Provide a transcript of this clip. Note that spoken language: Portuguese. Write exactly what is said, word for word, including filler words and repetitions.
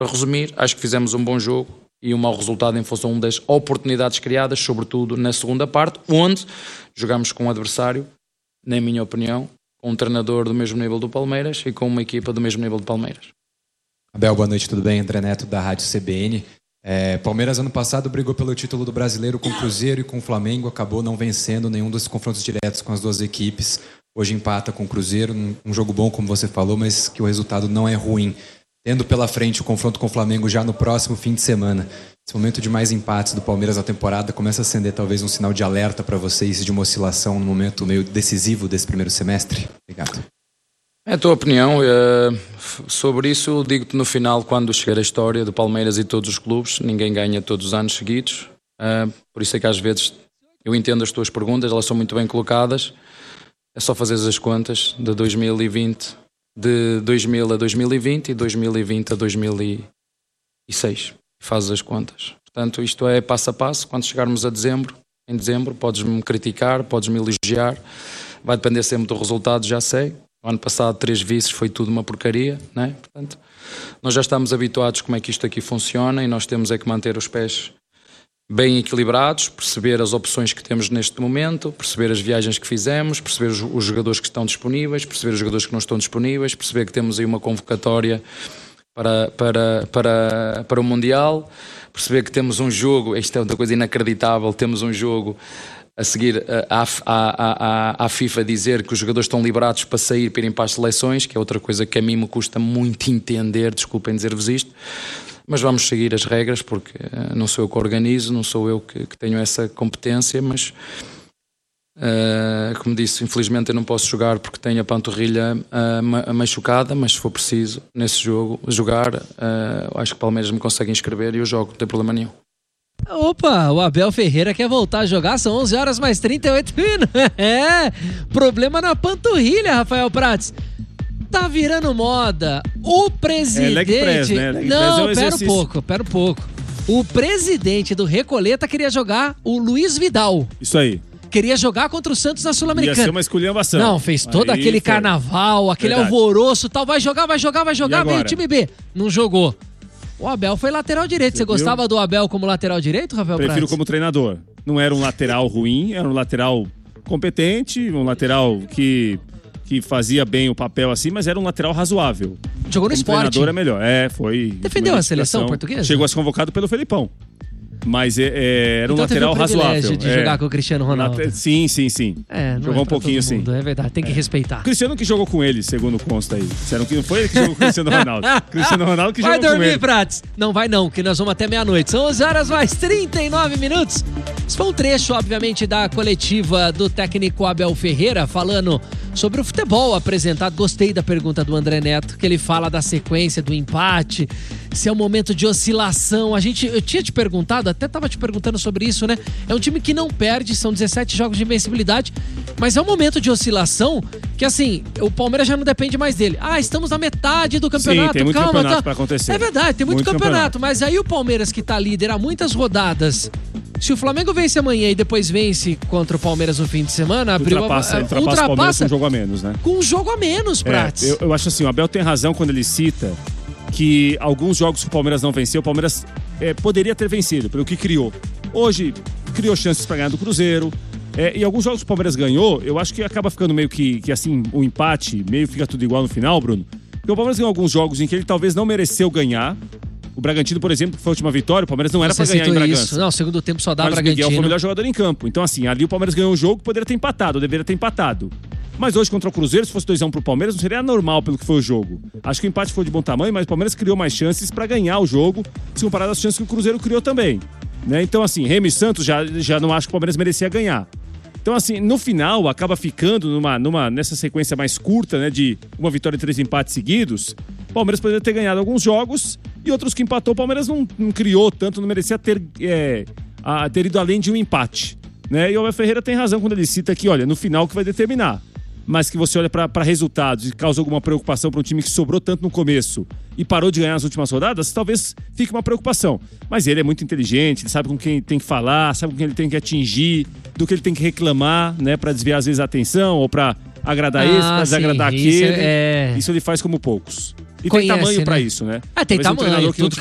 Para resumir, acho que fizemos um bom jogo e um mau resultado em função das oportunidades criadas, sobretudo na segunda parte, onde jogámos com um adversário, na minha opinião, com um treinador do mesmo nível do Palmeiras e com uma equipa do mesmo nível do Palmeiras. Abel, boa noite, tudo bem? André Neto, da Rádio C B N. É, Palmeiras, ano passado, brigou pelo título do Brasileiro com o Cruzeiro e com o Flamengo, acabou não vencendo nenhum dos confrontos diretos com as duas equipes. Hoje empata com o Cruzeiro, um jogo bom, como você falou, mas que o resultado não é ruim. Tendo pela frente o confronto com o Flamengo já no próximo fim de semana. Esse momento de mais empates do Palmeiras na temporada começa a acender talvez um sinal de alerta para vocês de uma oscilação no momento meio decisivo desse primeiro semestre? Obrigado. É a tua opinião. Uh, sobre isso eu digo-te no final, quando chegar a história do Palmeiras e todos os clubes, ninguém ganha todos os anos seguidos. Uh, por isso é que às vezes eu entendo as tuas perguntas, elas são muito bem colocadas. É só fazer as contas de dois mil e vinte... de dois mil a dois mil e vinte e dois mil e vinte a dois mil e seis. Fazes as contas. Portanto, isto é passo a passo. Quando chegarmos a dezembro, em dezembro, podes-me criticar, podes-me elogiar. Vai depender sempre do resultado, já sei. O ano passado, três vices, foi tudo uma porcaria, né? Portanto, nós já estamos habituados como é que isto aqui funciona e nós temos é que manter os pés bem equilibrados, perceber as opções que temos neste momento, perceber as viagens que fizemos, perceber os, os jogadores que estão disponíveis, perceber os jogadores que não estão disponíveis, perceber que temos aí uma convocatória para, para, para, para o Mundial, perceber que temos um jogo, isto é outra coisa inacreditável, temos um jogo a seguir à, à, à, à FIFA dizer que os jogadores estão liberados para sair, para irem para as seleções, que é outra coisa que a mim me custa muito entender, desculpem dizer-vos isto. Mas vamos seguir as regras, porque não sou eu que organizo, não sou eu que, que tenho essa competência, mas, uh, como disse, infelizmente eu não posso jogar porque tenho a panturrilha uh, machucada, mas se for preciso, nesse jogo, jogar, uh, acho que o Palmeiras me consegue inscrever e eu jogo, não tem problema nenhum. Opa, o Abel Ferreira quer voltar a jogar, são onze horas mais trinta e oito minutos. É, problema na panturrilha, Rafael Prates. Tá virando moda. O presidente... É leg press, né? Leg Não, press é um pera um pouco, pera um pouco. O presidente do Recoleta queria jogar o Luiz Vidal. Isso aí. Queria jogar contra o Santos na Sul-Americana. Ia ser uma esculhambação. Não, fez todo aí aquele foi. carnaval, aquele Verdade. alvoroço, tal. Vai jogar, vai jogar, vai jogar, veio o time B. Não jogou. O Abel foi lateral direito. Você, Você gostava do Abel como lateral direito, Rafael Prefiro Prates? como treinador. Não era um lateral ruim, era um lateral competente, um lateral que... que fazia bem o papel assim, mas era um lateral razoável. Jogou no Sport. O treinador é melhor. É, foi... Defendeu a seleção portuguesa? Chegou a ser convocado pelo Felipão. Mas é, é, era um então lateral teve o razoável. de é. jogar com o Cristiano Ronaldo. Sim, sim, sim. É, jogou é um pouquinho, sim. É verdade, tem que é. respeitar. O Cristiano que jogou com ele, segundo consta aí. Disseram que não foi ele que jogou com o Cristiano Ronaldo. Cristiano Ronaldo que vai jogou dormir, com ele. Prates. Não vai não, que nós vamos até meia-noite. São onze horas mais trinta e nove minutos. Isso foi um trecho, obviamente, da coletiva do técnico Abel Ferreira, falando sobre o futebol apresentado. Gostei da pergunta do André Neto, que ele fala da sequência, do empate, se é um momento de oscilação. A gente, eu tinha te perguntado, até tava te perguntando sobre isso, né? É um time que não perde, são dezessete jogos de invencibilidade, mas é um momento de oscilação que, assim, o Palmeiras já não depende mais dele. Ah, estamos na metade do campeonato. Sim, tem muito calma, campeonato tá... pra acontecer. É verdade, tem muito, muito campeonato, campeonato, mas aí o Palmeiras que tá líder há muitas rodadas, se o Flamengo vence amanhã e depois vence contra o Palmeiras no fim de semana, abriu ultrapassa, a, ultrapassa, ultrapassa o Palmeiras com um jogo a menos, né? Com um jogo a menos, Prates. É, eu, eu acho assim, o Abel tem razão quando ele cita que alguns jogos que o Palmeiras não venceu, o Palmeiras é, poderia ter vencido, pelo que criou. Hoje, criou chances para ganhar do Cruzeiro. É, e alguns jogos que o Palmeiras ganhou, eu acho que acaba ficando meio que, que assim, o um empate, meio fica tudo igual no final, Bruno. Porque o Palmeiras ganhou alguns jogos em que ele talvez não mereceu ganhar. O Bragantino, por exemplo, que foi a última vitória, o Palmeiras não era para ganhar em Bragança. Isso. Não, segundo tempo só dá Carlos Bragantino. Miguel foi o melhor jogador em campo. Então, assim, ali o Palmeiras ganhou um jogo, poderia ter empatado, deveria ter empatado. Mas hoje contra o Cruzeiro, se fosse dois a um pro Palmeiras, não seria normal pelo que foi o jogo. Acho que o empate foi de bom tamanho, mas o Palmeiras criou mais chances para ganhar o jogo, se comparado às chances que o Cruzeiro criou também. Né? Então, assim, Remy e Santos já, já não acho que o Palmeiras merecia ganhar. Então, assim, no final, acaba ficando numa, numa, nessa sequência mais curta, né, de uma vitória e três empates seguidos. O Palmeiras poderia ter ganhado alguns jogos e outros que empatou. O Palmeiras não, não criou tanto, não merecia ter, é, a, ter ido além de um empate. Né? E o Abel Ferreira tem razão quando ele cita que, olha, no final que vai determinar. Mas que você olha para resultados e causa alguma preocupação para um time que sobrou tanto no começo e parou de ganhar nas últimas rodadas, talvez fique uma preocupação. Mas ele é muito inteligente, ele sabe com quem tem que falar, sabe com quem ele tem que atingir, do que ele tem que reclamar, né, para desviar às vezes a atenção ou para agradar ah, esse, para desagradar sim, aquele. Isso, é... isso ele faz como poucos. E Conhece, tem tamanho né? pra isso, né? Ah, tem Talvez um tamanho, treinador que não tudo